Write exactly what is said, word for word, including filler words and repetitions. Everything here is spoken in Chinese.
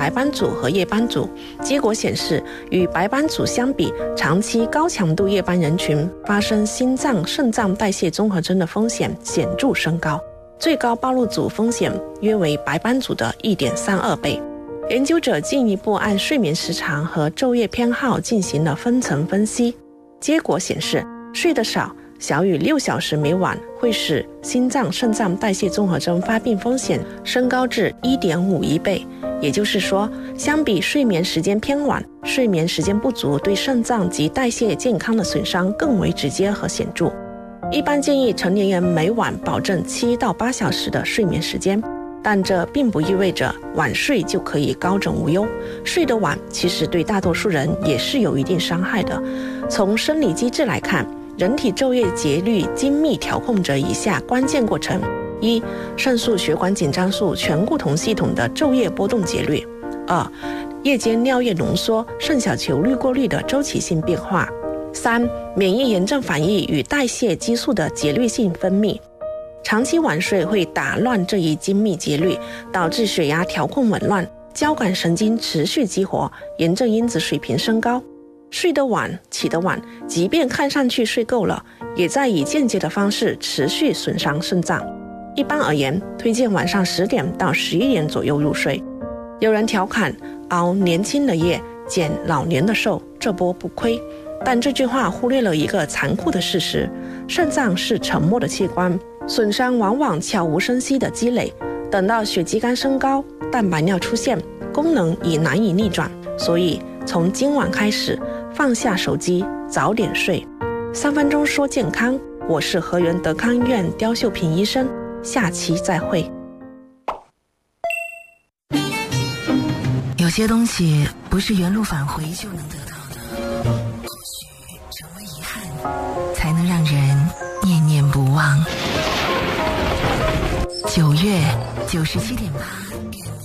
白斑组和夜斑组，结果显示，与白斑组相比，长期高强度夜斑人群发生心脏、肾脏代谢综合征的风险显著升高，最高暴露组风险约为白斑组的 一点三二 倍。研究者进一步按睡眠时长和昼夜偏好进行了分层分析，结果显示，睡得少，小于六小时每晚，会使心脏、肾脏代谢综合征发病风险升高至 一点五一 倍。也就是说，相比睡眠时间偏晚，睡眠时间不足对肾脏及代谢健康的损伤更为直接和显著。一般建议成年人每晚保证七到八小时的睡眠时间，但这并不意味着晚睡就可以高枕无忧。睡得晚其实对大多数人也是有一定伤害的。从生理机制来看，人体昼夜节律精密调控着以下关键过程：一、肾素血管紧张素醛固酮系统的昼夜波动节律；二、夜间尿液浓缩、肾小球滤过率的周期性变化；三、免疫炎症反应与代谢激素的节律性分泌。长期晚睡会打乱这一精密节律，导致血压调控紊乱，交感神经持续激活，炎症因子水平升高。睡得晚，起得晚，即便看上去睡够了，也在以间接的方式持续损伤肾脏。一般而言，推荐晚上十点到十一点左右入睡。有人调侃熬年轻的夜，减老年的寿，这波不亏。但这句话忽略了一个残酷的事实：肾脏是沉默的器官，损伤往往悄无声息的积累，等到血肌酐升高，蛋白尿出现，功能已难以逆转。所以从今晚开始，放下手机，早点睡。三分钟说健康，我是河源德康医院刁秀萍医生，下期再会。 有些东西不是原路返回就能得到的，或许成为遗憾，才能让人念念不忘。九月九十七点八。